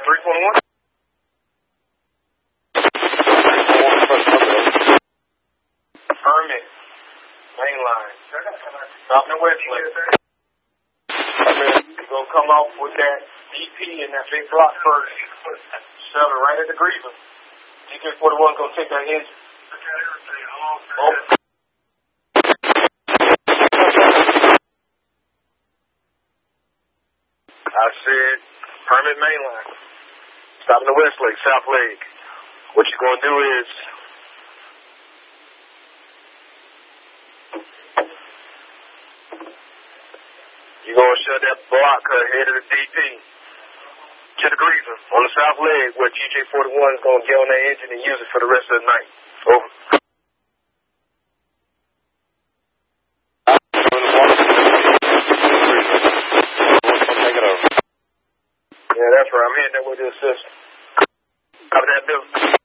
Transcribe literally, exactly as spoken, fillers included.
three twenty-one. Permit. Main line. Stopping the west lane. You're going to come off with that D P and that big block first. Shove it right at the griever. G J forty-one going to take that engine. Oh. I said, permit main line. Stopping the west leg, south leg. What you're going to do is, you're going to shut that block cut head of the D P to the griever on the south leg where G J forty-one is going to get on that engine and use it for the rest of the night. Over. Yeah, that's right. I'm heading that way to the system. Copy that, Bill.